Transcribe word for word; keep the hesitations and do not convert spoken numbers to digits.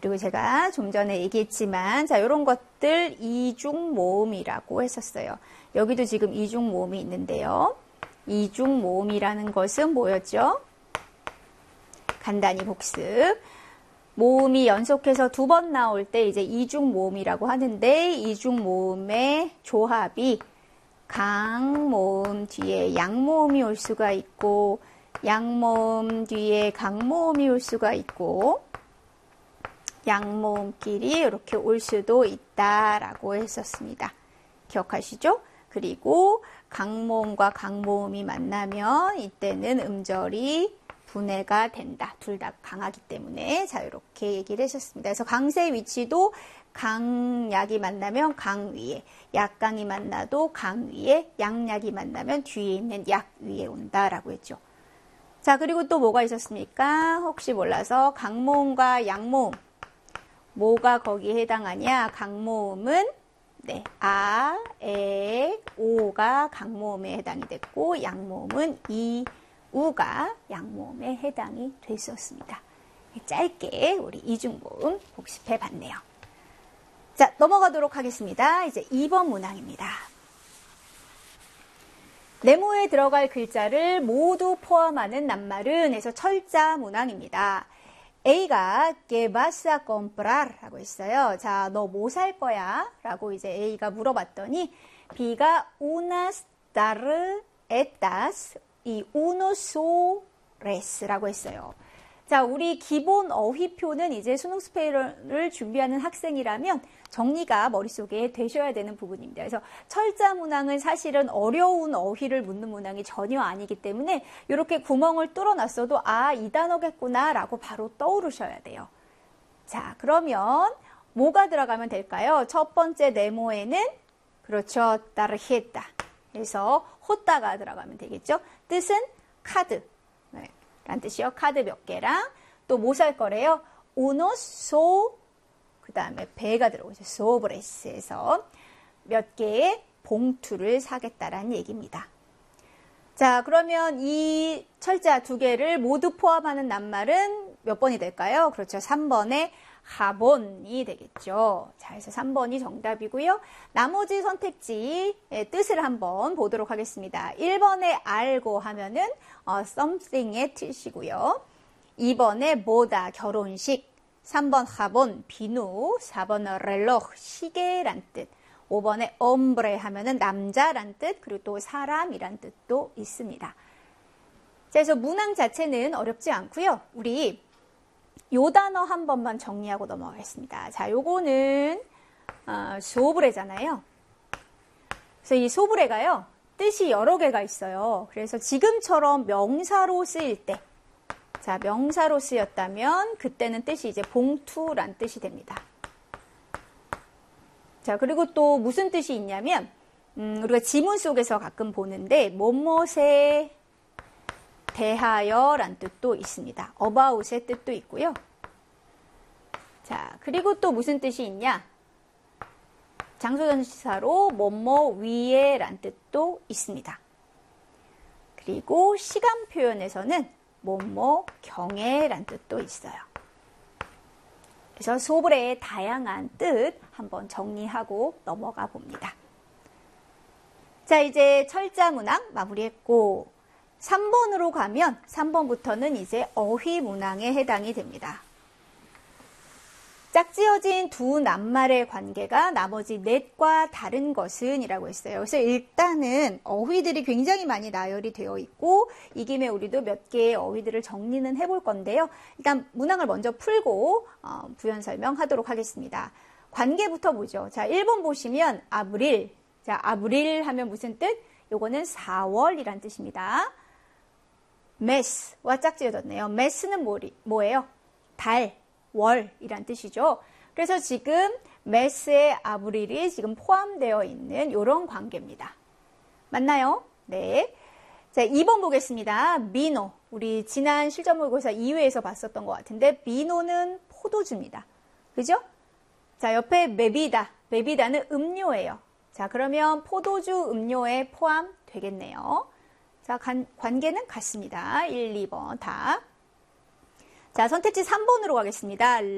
그리고 제가 좀 전에 얘기했지만 자, 이런 것들 이중 모음이라고 했었어요. 여기도 지금 이중 모음이 있는데요. 이중 모음이라는 것은 뭐였죠? 간단히 복습. 모음이 연속해서 두 번 나올 때 이제 이중 모음이라고 하는데 이중 모음의 조합이 강모음 뒤에 양모음이 올 수가 있고 양모음 뒤에 강모음이 올 수가 있고 양모음끼리 이렇게 올 수도 있다라고 했었습니다. 기억하시죠? 그리고 강모음과 강모음이 만나면 이때는 음절이 분해가 된다. 둘 다 강하기 때문에 자 이렇게 얘기를 하셨습니다. 그래서 강세의 위치도 강약이 만나면 강 위에, 약강이 만나도 강 위에, 양약이 만나면 뒤에 있는 약 위에 온다라고 했죠. 자, 그리고 또 뭐가 있었습니까? 혹시 몰라서 강모음과 양모음, 뭐가 거기에 해당하냐? 강모음은 네, 아, 에, 오가 강모음에 해당이 됐고 양모음은 이, 우가 양모음에 해당이 됐었습니다. 짧게 우리 이중모음 복습해 봤네요. 자, 넘어가도록 하겠습니다. 이제 이 번 문항입니다. 네모에 들어갈 글자를 모두 포함하는 낱말은 해서 철자 문항입니다. A가 ¿Qué vas a comprar? 라고 했어요. 자, 너 뭐 살 거야? 라고 이제 A가 물어봤더니 B가 unas tarjetas 이 unos sobres라고 했어요. 자, 우리 기본 어휘표는 이제 수능 스페인을 준비하는 학생이라면 정리가 머릿속에 되셔야 되는 부분입니다. 그래서 철자 문항은 사실은 어려운 어휘를 묻는 문항이 전혀 아니기 때문에 이렇게 구멍을 뚫어놨어도 아, 이 단어겠구나 라고 바로 떠오르셔야 돼요. 자, 그러면 뭐가 들어가면 될까요? 첫 번째 네모에는 그렇죠. tarjeta. 그래서 호따가 들어가면 되겠죠. 뜻은 카드. 네. 라는 뜻이요. 카드 몇 개랑 또 뭐 살 거래요? unos so 그 다음에 배가 들어오죠. sobres에서 몇 개의 봉투를 사겠다라는 얘기입니다. 자, 그러면 이 철자 두 개를 모두 포함하는 낱말은 몇 번이 될까요? 그렇죠. 삼 번의 하본이 되겠죠. 자, 그래서 삼 번이 정답이고요. 나머지 선택지의 뜻을 한번 보도록 하겠습니다. 일 번에 알고 하면은 어, something의 뜻이고요. 이 번에 뭐다 결혼식, 삼 번 하본 비누, 사 번 reloj 시계란 뜻, 오 번에 hombre 하면은 남자란 뜻, 그리고 또 사람이란 뜻도 있습니다. 자, 그래서 문항 자체는 어렵지 않고요. 우리 요 단어 한 번만 정리하고 넘어가겠습니다. 자, 요거는 어, 소브레잖아요. 그래서 이 소브레가요, 뜻이 여러 개가 있어요. 그래서 지금처럼 명사로 쓰일 때, 자, 명사로 쓰였다면 그때는 뜻이 이제 봉투란 뜻이 됩니다. 자, 그리고 또 무슨 뜻이 있냐면 음, 우리가 지문 속에서 가끔 보는데 뭐뭇에 대하여란 뜻도 있습니다. about의 뜻도 있고요. 자, 그리고 또 무슨 뜻이 있냐? 장소전치사로 뭐뭐 위에란 뜻도 있습니다. 그리고 시간 표현에서는 뭐뭐 경에란 뜻도 있어요. 그래서 소브레의 다양한 뜻 한번 정리하고 넘어가 봅니다. 자, 이제 철자 문항 마무리했고 삼 번으로 가면 삼 번부터는 이제 어휘 문항에 해당이 됩니다. 짝지어진 두 낱말의 관계가 나머지 넷과 다른 것은 이라고 했어요. 그래서 일단은 어휘들이 굉장히 많이 나열이 되어 있고 이 김에 우리도 몇 개의 어휘들을 정리는 해볼 건데요. 일단 문항을 먼저 풀고 어, 부연 설명하도록 하겠습니다. 관계부터 보죠. 자, 일 번 보시면 아브릴. 자, 아브릴 하면 무슨 뜻? 요거는 사월이란 뜻입니다. 메스와 짝지어졌네요. 메스는 뭐예요? 달. 월이란 뜻이죠. 그래서 지금 메스의 아브릴이 지금 포함되어 있는 이런 관계입니다. 맞나요? 네. 자, 이 번 보겠습니다. 비노. 우리 지난 실전 모의고사 이 회에서 봤었던 것 같은데 비노는 포도주입니다. 그죠? 자, 옆에 메비다. 메비다는 음료예요. 자, 그러면 포도주 음료에 포함되겠네요. 자, 관, 관계는 같습니다. 일, 이 번 다. 자, 선택지 삼 번으로 가겠습니다.